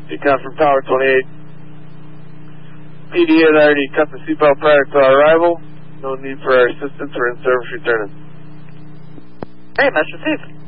Decon from Tower 28. PD had already cut the seatbelt prior to our arrival. No need for our assistance. We're in service returning. Hey, message received.